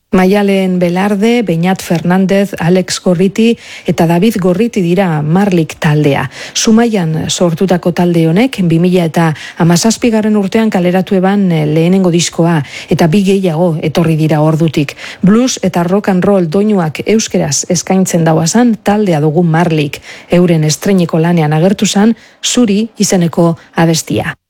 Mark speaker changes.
Speaker 1: Maialen Belarde, Beñat Fernández, Alex Gorriti eta David Gorriti dira Marlik taldea. Zumaian sortutako talde honek 2017 urtean kaleratu eban lehenengo diskoa eta bi gehiago etorri dira ordutik. Blues eta rock and roll doinuak euskeraz eskaintzen dauazan taldea dugu Marlik. Euren estreineko lanean agertu zan Zuri izeneko abestia.